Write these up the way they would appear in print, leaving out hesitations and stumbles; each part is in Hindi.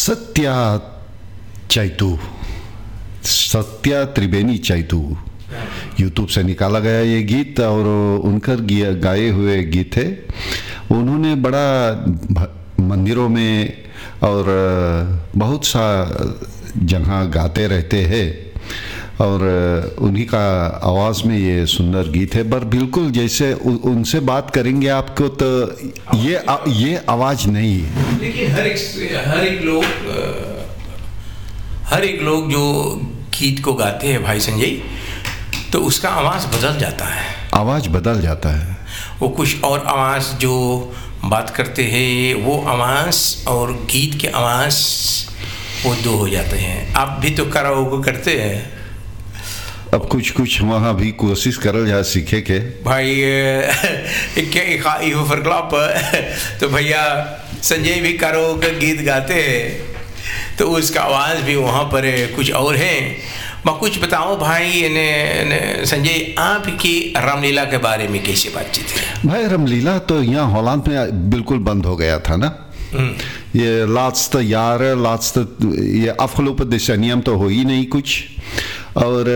सत्या चैतू, सत्या त्रिवेणी चैतू यूट्यूब से निकाला गया ये गीत और उनकर गाए हुए गीत है। उन्होंने बड़ा मंदिरों में और बहुत सा जगह गाते रहते हैं और उन्हीं का आवाज़ में ये सुंदर गीत है। पर बिल्कुल जैसे उनसे बात करेंगे आपको तो ये आवाज़ नहीं है। लेकिन हर एक लोग जो गीत को गाते हैं भाई संजय, तो उसका आवाज़ बदल जाता है। आवाज़ बदल जाता है, वो कुछ और आवाज़ जो बात करते हैं वो आवाज़ और गीत के आवाज़ वो दो हो जाते हैं। आप भी तो कराओके करते हैं, अब कुछ वहाँ भी कोशिश करल जा सीखे के भाई। इहो फरक्लाप तो भैया संजय भी कराओके गीत गाते हैं, तो उसका आवाज़ भी वहाँ पर कुछ और है। मैं कुछ बताओ भाई ने संजय, आपकी रामलीला के बारे में कैसे बातचीत है? भाई रामलीला तो यहाँ हॉलैंड में बिल्कुल बंद हो गया था ना। ये laatste jaren, ये afgelopen decennium तो हो ही नहीं कुछ। और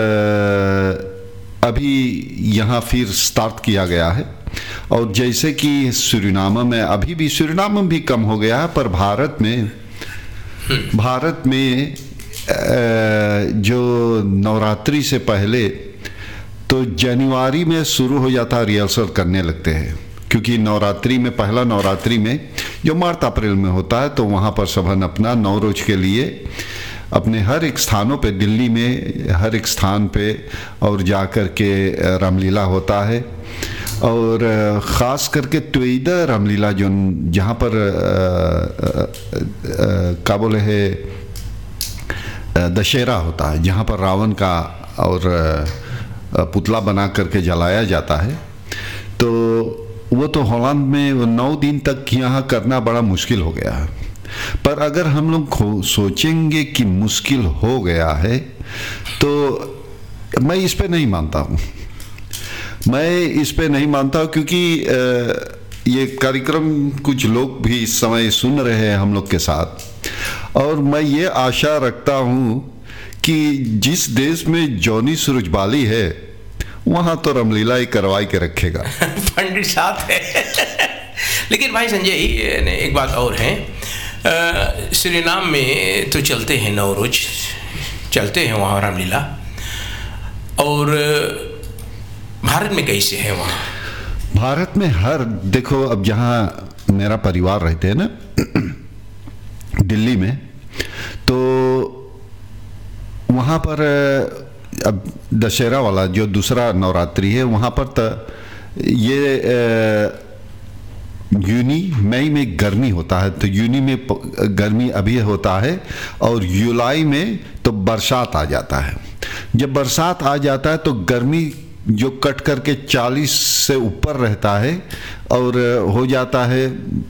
अभी यहाँ फिर स्टार्ट किया गया है। और जैसे कि सूरीनाम में, अभी भी सूरीनाम में भी कम हो गया है, पर भारत में जो नवरात्रि से पहले तो जनवरी में शुरू हो जाता है, रिहर्सल करने लगते हैं। क्योंकि नवरात्रि में, पहला नवरात्रि में जो मार्च अप्रैल में होता है, तो वहाँ पर सबन अपना 9 रोज के लिए अपने हर एक स्थानों पे, दिल्ली में हर एक स्थान पे और जा कर के रामलीला होता है। और ख़ास करके त्वेइदा रामलीला जो जहाँ पर क्या बोले है दशहरा होता है, जहाँ पर रावण का और पुतला बना करके जलाया जाता है, तो वो तो हॉलैंड में 9 दिन तक यहाँ करना बड़ा मुश्किल हो गया है। पर अगर हम लोग सोचेंगे कि मुश्किल हो गया है, तो मैं इस पे नहीं मानता हूँ। मैं इस पे नहीं मानता हूँ क्योंकि ये कार्यक्रम कुछ लोग भी इस समय सुन रहे हैं हम लोग के साथ, और मैं ये आशा रखता हूँ कि जिस देश में जॉनी सूरजबाली है वहाँ तो रामलीला ही करवाई के रखेगा। पंडित साथ है। लेकिन भाई संजय एक बात और है, सूरीनाम में तो चलते हैं 9 रोज चलते हैं वहाँ रामलीला, और भारत में कैसे है वहाँ? भारत में देखो, अब जहाँ मेरा परिवार रहते हैं ना दिल्ली में, तो वहाँ पर अब दशहरा वाला जो दूसरा नवरात्रि है, वहाँ पर तो ये यूनी मई में गर्मी होता है, तो यूनी में गर्मी अभी होता है, और जुलाई में तो बरसात आ जाता है। जब बरसात आ जाता है तो गर्मी जो कट करके 40 से ऊपर रहता है और हो जाता है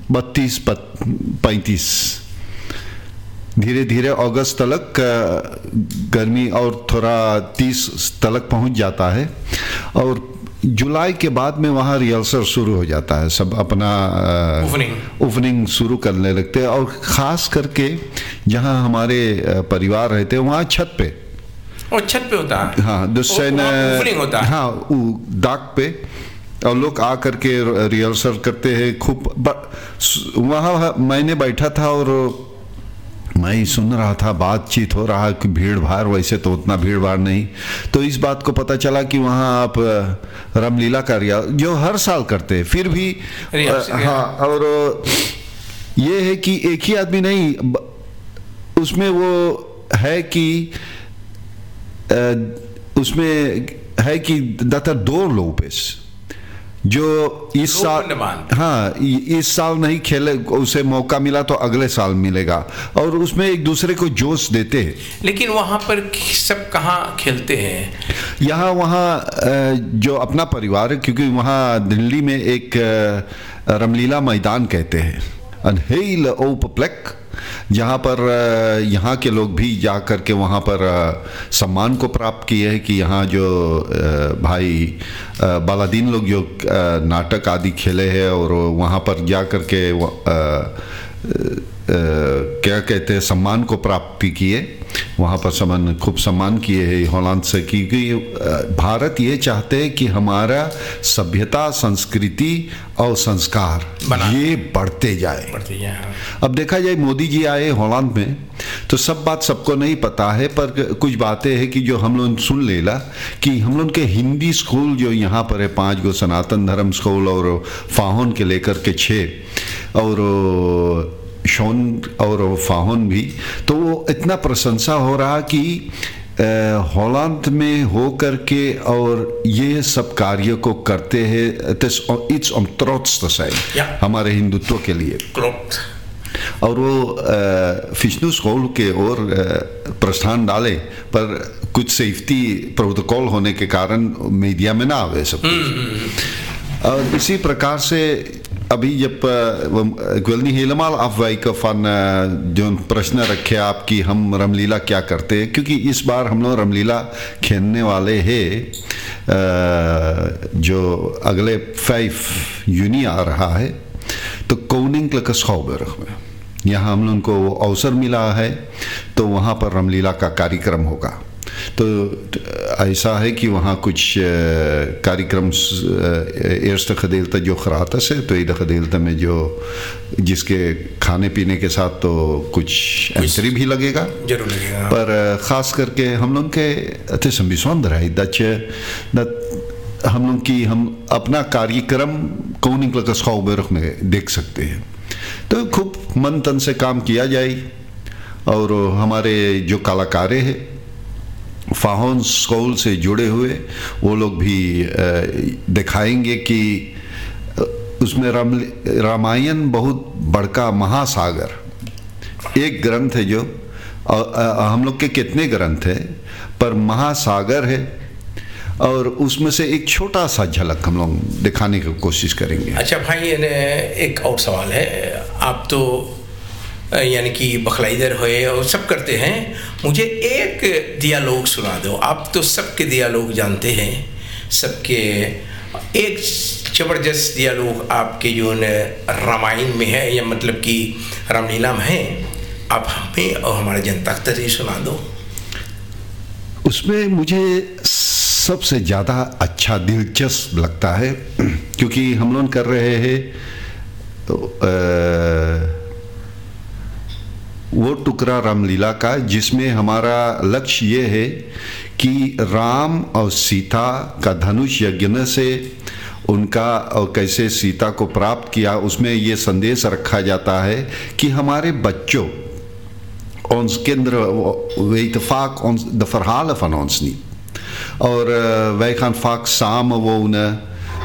32-35, धीरे धीरे अगस्त तक गर्मी और थोड़ा 30 तक पहुंच जाता है। और जुलाई के बाद में वहाँ रिहर्सल शुरू हो जाता है, सब अपना ओपनिंग शुरू करने लगते हैं। और ख़ास करके जहाँ हमारे परिवार रहते हैं वहाँ छत पे, और छत पे होता है, हाँ ओपनिंग होता है, हाँ दाग पे, और लोग आ करके रिहर्सल करते हैं खूब। वहाँ मैंने बैठा था और मैं सुन रहा था, बातचीत हो रहा कि भीड़ भाड़, वैसे तो उतना भीड़ भाड़ नहीं, तो इस बात को पता चला कि वहाँ आप रामलीला का जो हर साल करते हैं, फिर भी हाँ। और ये है कि एक ही आदमी नहीं, उसमें वो है कि उसमें है कि दाता 2 लोग पे जो इस साल, हाँ इस साल नहीं खेले, उसे मौका मिला तो अगले साल मिलेगा, और उसमें एक दूसरे को जोश देते हैं। लेकिन वहाँ पर सब कहाँ खेलते हैं? यहाँ वहाँ जो अपना परिवार है, क्योंकि वहाँ दिल्ली में एक रामलीला मैदान कहते हैं, een hele open plek, जहाँ पर यहाँ के लोग भी जा कर के वहाँ पर सम्मान को प्राप्त किए हैं कि यहाँ जो भाई बालादीन लोग जो नाटक आदि खेले हैं, और वहाँ पर जा कर के क्या कहते हैं सम्मान को प्राप्ति किए, वहाँ पर सम्मान खूब सम्मान किए हैं हॉलैंड से, क्योंकि भारत ये चाहते हैं कि हमारा सभ्यता, संस्कृति और संस्कार ये बढ़ते जाए। अब देखा जाए मोदी जी आए हॉलैंड में तो सब बात सबको नहीं पता है, पर कुछ बातें हैं कि जो हम लोग सुन लेला कि हम लोग के हिंदी स्कूल जो यहाँ पर है 5 गो सनातन धर्म स्कूल और फाहोन के लेकर के 6 और शोन और फाहोन भी, तो वो इतना प्रशंसा हो रहा कि हॉलैंड में हो करके और ये सब कार्य को करते हैं, इट्स ऑन ट्रोट्स तो सही हमारे हिंदुत्व के लिए। और वो विष्णु स्कूल के और प्रस्थान डाले, पर कुछ सेफ्टी प्रोटोकॉल होने के कारण मीडिया में ना आवे सब कुछ। और इसी प्रकार से अभी जब ik wil niet helemaal afwijken van जो प्रश्न रखे आप कि हम रामलीला क्या करते हैं, क्योंकि इस बार हम लोग रामलीला खेलने वाले हैं जो अगले 5 जून आ रहा है, तो कोनिंकlijke Schouwburg में यहाँ हम लोगों को अवसर मिला है, तो वहाँ पर रामलीला का कार्यक्रम होगा। तो ऐसा है कि वहाँ कुछ कार्यक्रम eerste gedeelte जो खरातस है, तो इधर gedeelte में जो जिसके खाने पीने के साथ तो कुछ एंट्री भी लगेगा, जरूर लगेगा। पर ख़ास करके हम लोग के het is een bijzonderheid dat हम लोग की हम अपना कार्यक्रम कोनिंकlijke Schouwburg में देख सकते हैं। तो खूब मन तन से काम किया जाए, और हमारे जो कलाकारें हैं फाहोन स्कूल से जुड़े हुए वो लोग भी दिखाएंगे कि उसमें रामायण बहुत बड़का महासागर एक ग्रंथ है, जो हम लोग के कितने ग्रंथ है पर महासागर है, और उसमें से एक छोटा सा झलक हम लोग दिखाने की कोशिश करेंगे। अच्छा भाई, एक और सवाल है, आप तो यानी कि बखलाइदर हुए और सब करते हैं, मुझे एक दियालोग सुना दो। आप तो सबके दियालोग जानते हैं, सबके एक ज़बरदस्त दियालोग आपके जो रामायण में है या मतलब कि रामलीला में है, आप हमें और हमारे जनता तक सुना दो। उसमें मुझे सबसे ज़्यादा अच्छा दिलचस्प लगता है, क्योंकि हम लोग कर रहे हैं तो वो टुकड़ा रामलीला का, जिसमें हमारा लक्ष्य ये है कि राम और सीता का धनुष यज्ञ से उनका और कैसे सीता को प्राप्त किया, उसमें ये संदेश रखा जाता है कि हमारे बच्चों ons kinderen weten vaak de verhalen van ons niet. Wij gaan vaak samenwonen.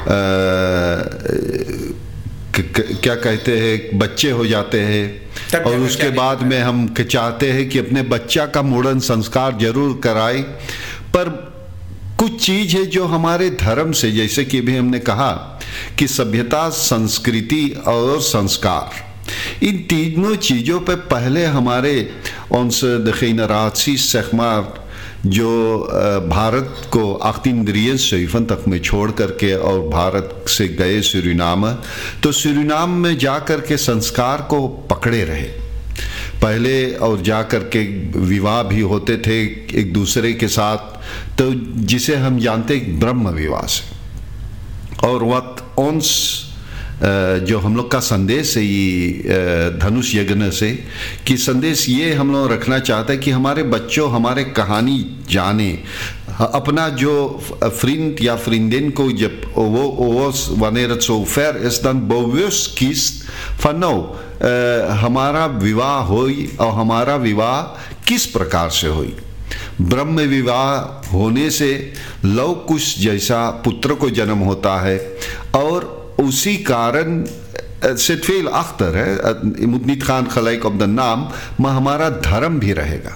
क्या कहते हैं, बच्चे हो जाते हैं, और उसके बाद में हम चाहते हैं कि अपने बच्चा का मुंडन संस्कार जरूर कराए, पर कुछ चीज़ है जो हमारे धर्म से, जैसे कि भी हमने कहा कि सभ्यता, संस्कृति और संस्कार, इन तीनों चीज़ों पे पहले हमारे onze generatie zeg maar जो भारत को 1873 में छोड़ करके और भारत से गए सूरीनाम, तो सूरीनाम में जा कर के संस्कार को पकड़े रहे पहले, और जा कर के विवाह भी होते थे एक दूसरे के साथ, तो जिसे हम जानते ब्रह्म विवाह से। और वक्त ओंस जो हम लोग का संदेश है ये धनुष यज्ञ से, कि संदेश ये हम लोग रखना चाहते हैं कि हमारे बच्चों हमारे कहानी जाने, अपना जो vriend या vriendin को जब वो wanneer het zo ver is dan bewust kiest van nou हमारा विवाह होई और हमारा विवाह किस प्रकार से होई। ब्रह्म विवाह होने से लव कुश जैसा पुत्र को जन्म होता है, और उसी कारण zit veel achter, je moet niet gaan gelijk op de naam, maar हमारा धर्म भी रहेगा।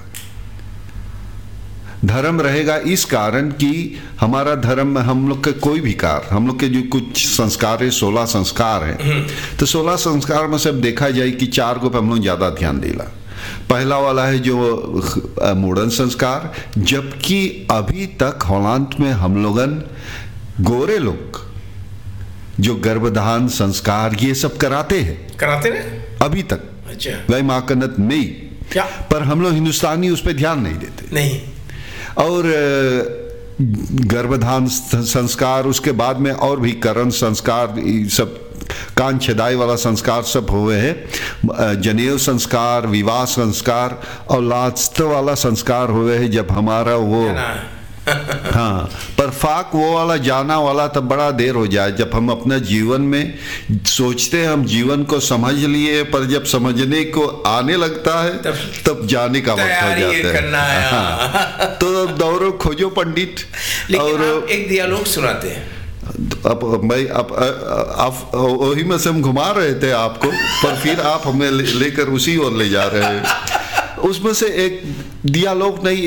धर्म रहेगा इस कारण कि हमारा धर्म में हम लोग के कोई भी कार्य, हम लोग के जो कुछ संस्कार है 16 संस्कार हैं, तो 16 संस्कार में सब देखा जाए कि 4 को पे हम लोग ज़्यादा ध्यान देला। पहला वाला है जो मुंडन संस्कार, जबकि अभी तक हॉलैंड में हम लोगन गोरे लोग जो गर्भधान संस्कार ये सब कराते हैं अभी तक। अच्छा। वही माँ कन्नत मई, क्या? पर हम लोग हिंदुस्तानी उस पर ध्यान नहीं देते। नहीं। और गर्भधान संस्कार, उसके बाद में और भी करण संस्कार, ये सब कान छेदाई वाला संस्कार सब हुए हैं। जनेऊ संस्कार, विवाह संस्कार और लास्ट वाला संस्कार हुए हैं जब हमारा वो हाँ, पर फाक वो वाला जाना वाला तब बड़ा देर हो जाए, जब हम अपने जीवन में सोचते हैं हम जीवन को समझ लिए, पर जब समझने को आने लगता है तब जाने का वक्त हो जाता है। हाँ, तो दौड़ो खोजो पंडित। लेकिन आप एक दियालोग सुनाते हैं। अब मैं आप वही में से हम घुमा रहे थे आपको, पर फिर आप हमें लेकर उसी ओर ले जा रहे हैं। उसमें से एक दियालोग नहीं,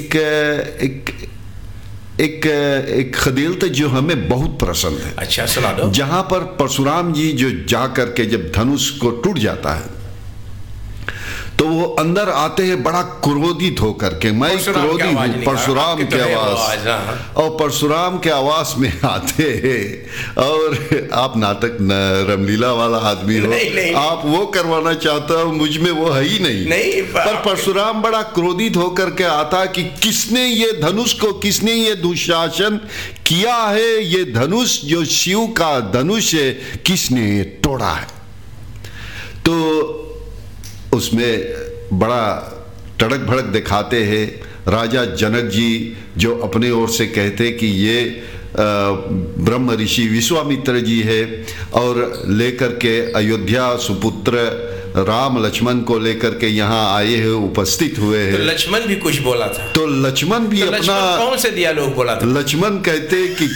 एक खदील थे जो हमें बहुत पसंद है। अच्छा, सुना दो। जहां पर परशुराम जी जो जा करके जब धनुष को टूट जाता है तो वो अंदर आते हैं बड़ा क्रोधित होकर के, मैं क्रोधी हूँ, परशुराम की आवाज, और परशुराम के आवाज में आते हैं। और आप नाटक रामलीला वाला आदमी हो, आप वो करवाना चाहते हो, मुझ में वो है ही नहीं। पर परशुराम बड़ा क्रोधित होकर के आता कि किसने ये धनुष को, किसने ये दुशासन किया है, ये धनुष जो शिव का धनुष है, किसने ये तोड़ा है। तो उसमें बड़ा टड़क भड़क दिखाते हैं। राजा जनक जी जो अपने ओर से कहते कि ये ब्रह्म ऋषि विश्वामित्र जी है, और लेकर के अयोध्या सुपुत्र राम लक्ष्मण को लेकर के यहाँ आए हैं, उपस्थित हुए हैं। तो लक्ष्मण भी कुछ बोला था। तो लक्ष्मण भी अपना कौन से दियालोग बोला था? लक्ष्मण कहते कि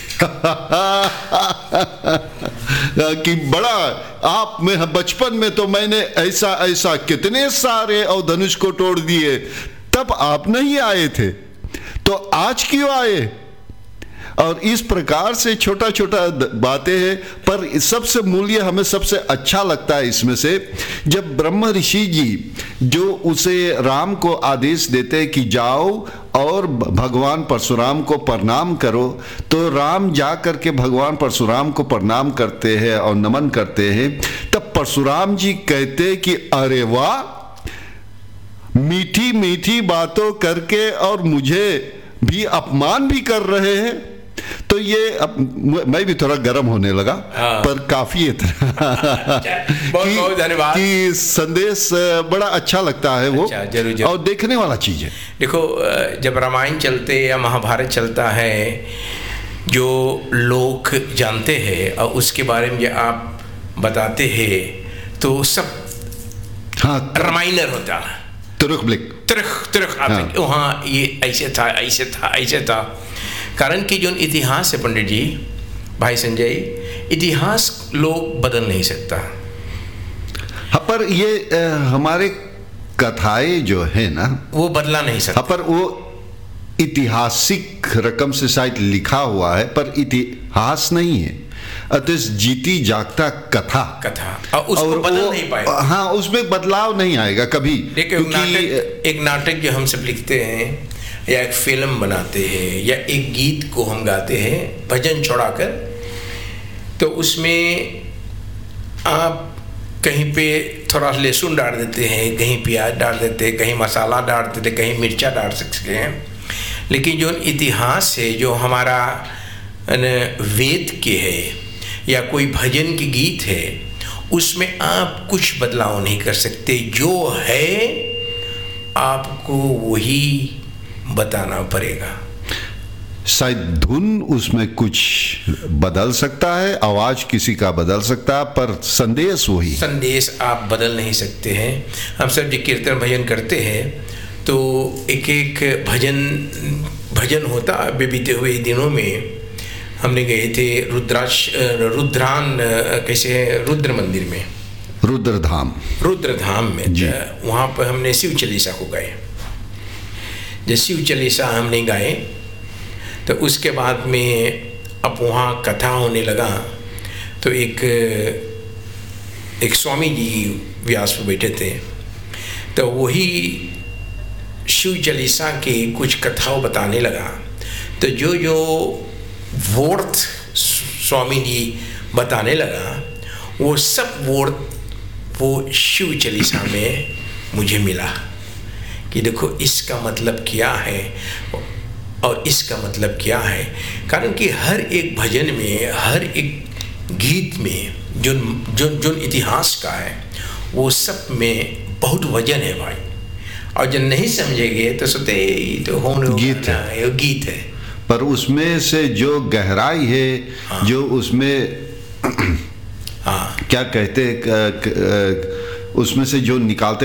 कि बड़ा आप में बचपन में तो मैंने ऐसा ऐसा कितने सारे और धनुष को तोड़ दिए, तब आप नहीं आए थे, तो आज क्यों आए? और इस प्रकार से छोटा छोटा बातें हैं, पर सबसे मूल्य हमें सबसे अच्छा लगता है इसमें से जब ब्रह्म ऋषि जी जो उसे राम को आदेश देते कि जाओ और भगवान परशुराम को प्रणाम करो, तो राम जा करके भगवान परशुराम को प्रणाम करते हैं और नमन करते हैं। तब परशुराम जी कहते कि अरे वाह, मीठी मीठी बातों करके और मुझे भी अपमान भी कर रहे हैं। तो ये मैं भी थोड़ा गर्म होने लगा। हाँ। पर काफी बहुत धन्यवाद कि संदेश बड़ा अच्छा लगता है वो। अच्छा, जरूर जरूर। और देखने वाला चीज है। देखो, जब रामायण चलते या महाभारत चलता है, जो लोग जानते हैं और उसके बारे में आप बताते हैं, तो सब हाँ रामायणर होता है। तुरख आते वहाँ ये ऐसे था, ऐसे था, ऐसे था। कारण कि जो इतिहास है पंडित जी, भाई संजय, इतिहास लोग बदल नहीं सकता। हाँ, पर ये हमारे कथाएं जो है ना, वो बदला नहीं सकता। हाँ, पर वो ऐतिहासिक रकम से शायद लिखा हुआ है, पर इतिहास नहीं है, अतः जीती जागता कथा और उसको बदल नहीं पाएगा। हाँ, उसमें बदलाव नहीं आएगा कभी। एक नाटक जो हम सब लिखते हैं या एक फिल्म बनाते हैं या एक गीत को हम गाते हैं भजन छोड़ाकर, तो उसमें आप कहीं पे थोड़ा लहसुन डाल देते हैं, कहीं प्याज डाल देते हैं, कहीं मसाला डाल देते हैं, कहीं मिर्चा डाल सकते हैं। लेकिन जो इतिहास है, जो हमारा वेद के है या कोई भजन की गीत है, उसमें आप कुछ बदलाव नहीं कर सकते। जो है आपको वही बताना पड़ेगा। शायद धुन उसमें कुछ बदल सकता है, आवाज किसी का बदल सकता है, पर संदेश वही। संदेश आप बदल नहीं सकते हैं। हम सब जो कीर्तन भजन करते हैं, तो एक एक भजन होता। बीते हुए दिनों में हमने गए थे रुद्रान कैसे रुद्र मंदिर में, रुद्रधाम में। वहाँ पर हमने शिव चालीसा को गाए। जब शिव चालीसा हमने गाए, तो उसके बाद में अब वहाँ कथा होने लगा, तो एक स्वामी जी व्यास पर बैठे थे, तो वही शिव चालीसा के कुछ कथाओं बताने लगा। तो जो वर्ड स्वामी जी बताने लगा, वो सब वर्ड वो शिव चालीसा में मुझे मिला कि देखो इसका मतलब क्या है और इसका मतलब क्या है। कारण कि हर एक भजन में, हर एक गीत में जो इतिहास का है वो सब में बहुत वजन है भाई। और जब नहीं समझेंगे तो सोचते तो गीत है, ये गीत है, पर उसमें से जो गहराई है, हाँ। जो उसमें हाँ क्या कहते उसमें से जो निकालते